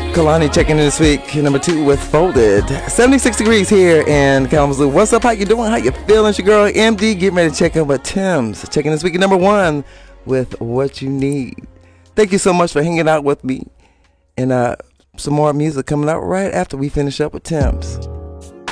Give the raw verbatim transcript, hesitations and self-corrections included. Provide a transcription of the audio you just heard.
Kalani checking in this week, number two with Folded. seventy-six degrees here in Kalamazoo. What's up? How you doing? How you feeling? It's your girl M D getting ready to check in with Tim's. Checking this week at number one with What You Need. Thank you so much for hanging out with me. And uh, some more music coming out right after we finish up with Tim's.